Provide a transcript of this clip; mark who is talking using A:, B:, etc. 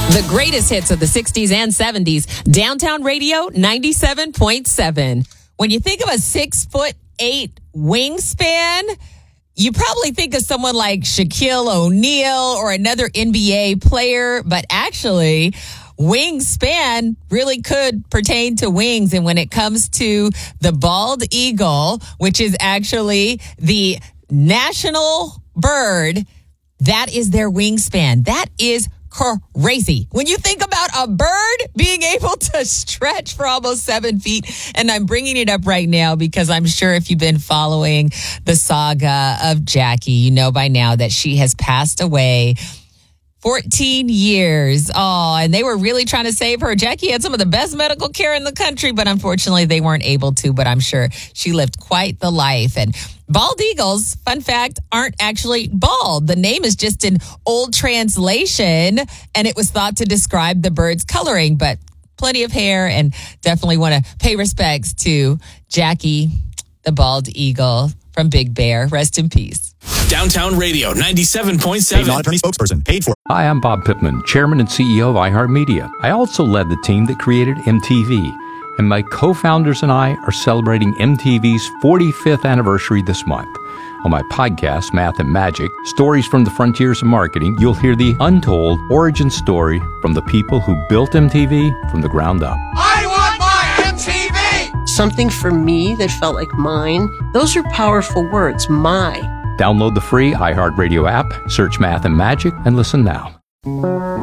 A: The greatest hits of the 60s and 70s. Downtown Radio 97.7. When you think of a 6'8" wingspan, you probably think of someone like Shaquille O'Neal or another NBA player, but actually, wingspan really could pertain to wings. And when it comes to the bald eagle, which is actually the national bird, that is their wingspan. That is crazy. When you think about a bird being able to stretch for almost 7 feet, and I'm bringing it up right now because I'm sure if you've been following the saga of Jackie, you know by now that she has passed away. 14 years. Oh, and they were really trying to save her. Jackie had some of the best medical care in the country, but unfortunately they weren't able to. But I'm sure she lived quite the life. And bald eagles, fun fact, aren't actually bald. The name is just an old translation, and it was thought to describe the bird's coloring, but plenty of hair, and definitely want to pay respects to Jackie, the bald eagle from Big Bear. Rest in peace.
B: Downtown Radio 97.7.
C: A non-attorney spokesperson paid for.
D: Hi, I'm Bob Pittman, Chairman and CEO of iHeartMedia. I also led the team that created MTV, and my co-founders and I are celebrating MTV's 45th anniversary this month. On my podcast, Math and Magic, Stories from the Frontiers of Marketing, you'll hear the untold origin story from the people who built MTV from the ground up.
E: I want my MTV!
F: Something for me that felt like mine. Those are powerful words, my.
D: Download the free iHeartRadio app, search Math and Magic, and listen now.